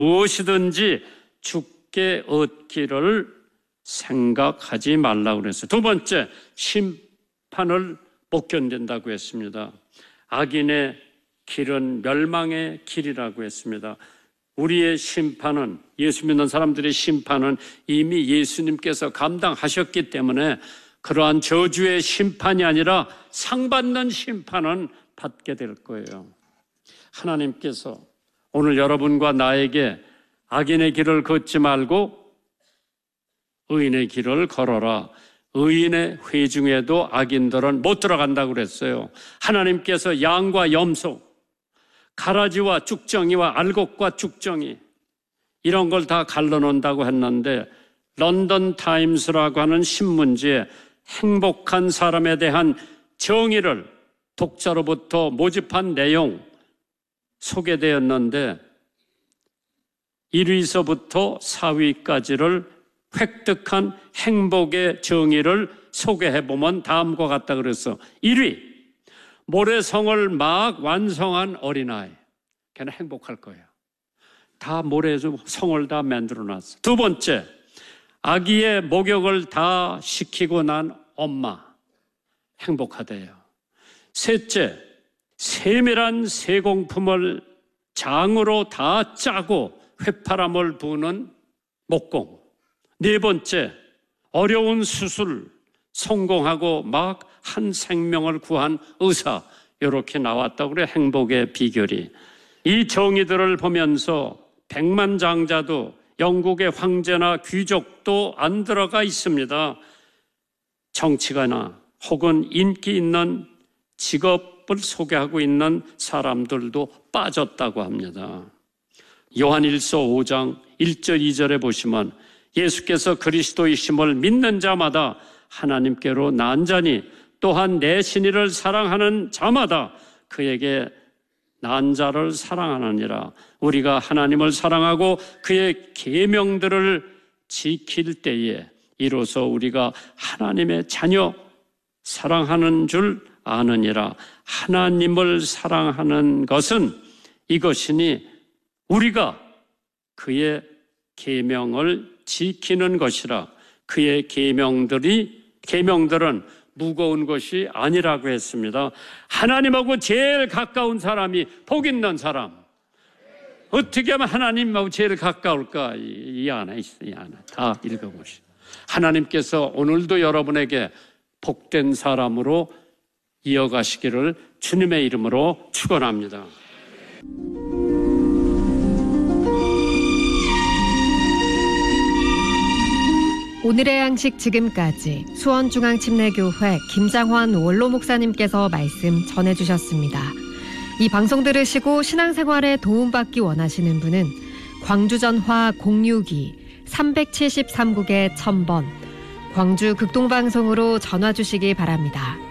무엇이든지 주께 얻기를 생각하지 말라고 그랬어요. 두 번째, 심판을 못 견딘다고 했습니다. 악인의 길은 멸망의 길이라고 했습니다. 우리의 심판은, 예수 믿는 사람들의 심판은 이미 예수님께서 감당하셨기 때문에 그러한 저주의 심판이 아니라 상받는 심판은 받게 될 거예요. 하나님께서 오늘 여러분과 나에게 악인의 길을 걷지 말고 의인의 길을 걸어라. 의인의 회중에도 악인들은 못 들어간다고 그랬어요. 하나님께서 양과 염소, 가라지와 쭉정이와 알곡과 쭉정이 이런 걸 다 갈라놓는다고 했는데 런던 타임스라고 하는 신문지에 행복한 사람에 대한 정의를 독자로부터 모집한 내용 소개되었는데 1위서부터 4위까지를 획득한 행복의 정의를 소개해보면 다음과 같다 그랬어. 1위, 모래성을 막 완성한 어린아이. 걔는 행복할 거예요. 다 모래성을 다 만들어놨어. 두 번째, 아기의 목욕을 다 시키고 난 엄마. 행복하대요. 셋째, 세밀한 세공품을 장으로 다 짜고 휘파람을 부는 목공. 네 번째, 어려운 수술 성공하고 막 한 생명을 구한 의사. 이렇게 나왔다고 그래, 행복의 비결이. 이 정의들을 보면서 백만장자도 영국의 황제나 귀족도 안 들어가 있습니다. 정치가나 혹은 인기 있는 직업을 소개하고 있는 사람들도 빠졌다고 합니다. 요한일서 5장 1절 2절에 보시면 예수께서 그리스도이심을 믿는 자마다 하나님께로 난자니 또한 내 신의를 사랑하는 자마다 그에게 난 자를 사랑하느니라. 우리가 하나님을 사랑하고 그의 계명들을 지킬 때에 이로써 우리가 하나님의 자녀 사랑하는 줄 아느니라. 하나님을 사랑하는 것은 이것이니 우리가 그의 계명을 지키는 것이라. 그의 계명들은 무거운 것이 아니라고 했습니다. 하나님하고 제일 가까운 사람이 복 있는 사람. 어떻게 하면 하나님하고 제일 가까울까? 이 안에 있어요. 이 안에 다 읽어보시죠. 하나님께서 오늘도 여러분에게 복된 사람으로 이어가시기를 주님의 이름으로 축원합니다. 오늘의 양식 지금까지 수원중앙침례교회 김장환 원로 목사님께서 말씀 전해주셨습니다. 이 방송 들으시고 신앙생활에 도움받기 원하시는 분은 광주전화 062-373국에 1000번 광주 극동방송으로 전화 주시기 바랍니다.